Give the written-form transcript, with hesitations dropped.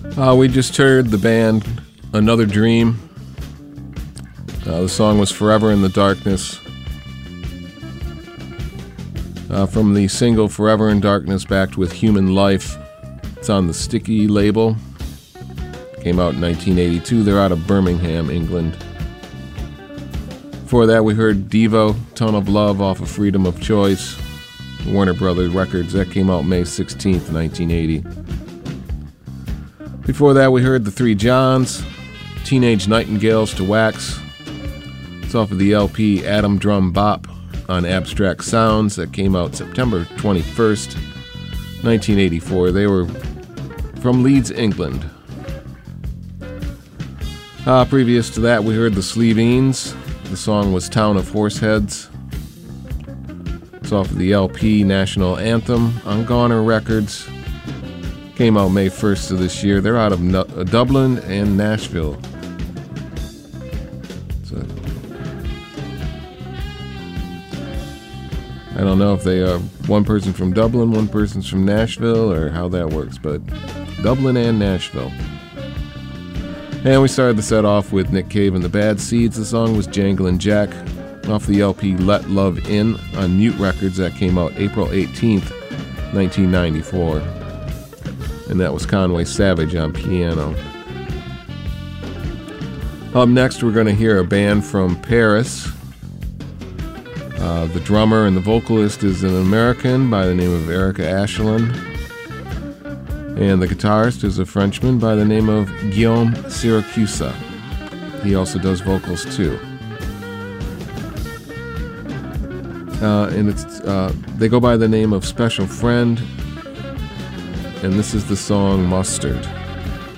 We just heard the band Another Dream. The song was Forever in the Darkness. From the single Forever in Darkness, backed with Human Life. It's on the Sticky label. Came out in 1982. They're out of Birmingham, England. Before that, we heard Devo, Ton of Love, off of Freedom of Choice, Warner Brothers Records. That came out May 16th, 1980. Before that, we heard the Three Johns, Teenage Nightingales to Wax. It's off of the LP Atom Drum Bop on Abstract Sounds. That came out September 21st, 1984. They were from Leeds, England. Previous to that, we heard the Sleevines. The song was Town of Horseheads. It's off of the LP National Anthem on Goner Records. Came out May 1st of this year. They're out of Dublin and Nashville. So, I don't know if they are one person from Dublin, one person's from Nashville, or how that works, but Dublin and Nashville. And we started the set off with Nick Cave and the Bad Seeds. The song was Janglin' Jack, off the LP Let Love In on Mute Records. That came out April 18th, 1994. And that was Conway Savage on piano. Up next, we're going to hear a band from Paris. The drummer and the vocalist is an American by the name of Erica Ashelin. And the guitarist is a Frenchman by the name of Guillaume Siracusa. He also does vocals too. And they go by the name of Special Friend. And this is the song Mustard.